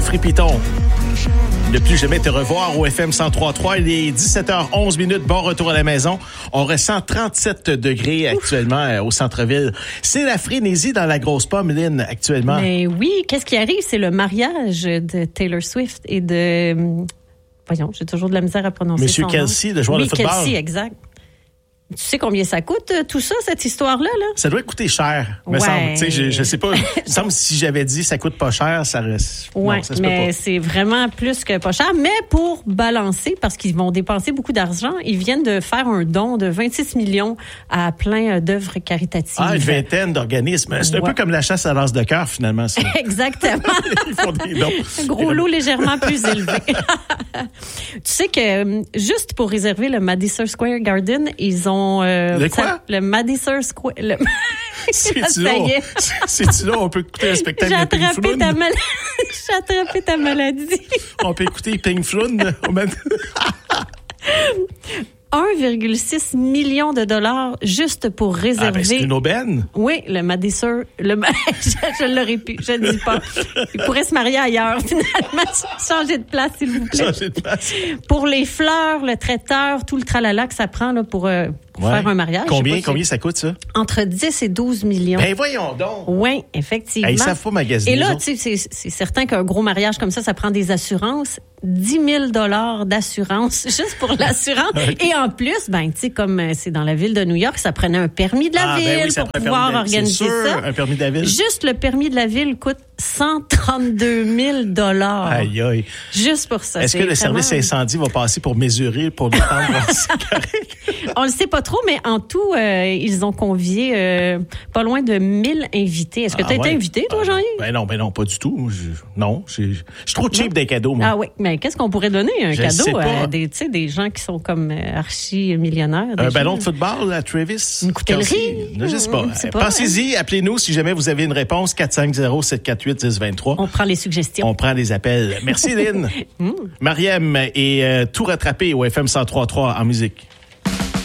Jeffrey Piton. Ne plus jamais te revoir au FM 103.3. Il est 17h11. Bon retour à la maison. On ressent 37 degrés actuellement au centre-ville. C'est la frénésie dans la grosse pomme, Lynn, actuellement. Mais oui, qu'est-ce qui arrive? C'est le mariage de Taylor Swift et de... Voyons, j'ai toujours de la misère à prononcer Monsieur son Kelsey, nom. le joueur de football. Kelsey, exact. Tu sais combien ça coûte, tout ça, cette histoire-là? Là? Ça doit coûter cher, me semble. Tu sais, je sais pas. Il me semble que si j'avais dit ça coûte pas cher, ça reste. Ouais, non, ça se mais peut pas. c'est vraiment plus que pas cher. Mais pour balancer, parce qu'ils vont dépenser beaucoup d'argent, ils viennent de faire un don de 26 millions à plein d'œuvres caritatives. Une vingtaine d'organismes. C'est un peu comme la chasse à l'as de cœur, finalement. Ça. Exactement. Ils font des dons. Un gros lot légèrement plus élevé. Tu sais que juste pour réserver le Madison Square Garden, ils ont... le quoi? Le Madison Square... C'est-tu là, on peut écouter un spectacle de Pink Floyd? J'ai attrapé ta maladie. On peut écouter Pink Floyd? 1,6 million de dollars juste pour réserver. Ah, ben c'est une aubaine. Oui, le Madison. Je l'aurais pu, je ne dis pas. Il pourrait se marier ailleurs, finalement. Changer de place, s'il vous plaît. Changer de place. Pour les fleurs, le traiteur, tout le tralala que ça prend là, pour faire un mariage. Combien ça coûte, ça? Entre 10 et 12 millions. Ben voyons donc. Oui, effectivement. Ils savent pas magasiner. Et là, tu sais, c'est certain qu'un gros mariage comme ça prend des assurances. 10 000 $ d'assurance juste pour l'assurance. Et en plus, ben, tu sais, comme c'est dans la ville de New York, ça prenait un permis de la ville pour pouvoir organiser ça. Un permis de la ville. Juste le permis de la ville coûte 132 000 $. Aïe, aïe. Juste pour ça. Est-ce que le service incendie va passer pour mesurer, pour défendre? C'est correct? On le sait pas trop, mais en tout, ils ont convié pas loin de 1000 invités. Est-ce que tu as été invité, toi, Jean-Yves? Ben non, pas du tout. Je suis trop cheap des cadeaux, moi. Ah oui, mais qu'est-ce qu'on pourrait donner un cadeau à des gens qui sont comme archi-millionnaires? Un ballon de football à Travis? Une coutellerie? Je sais pas. Pensez-y, appelez-nous si jamais vous avez une réponse. 450-748-1023. On prend les suggestions. On prend les appels. Merci, Lynn. Mariam est tout rattrapé au FM 103.3 en musique.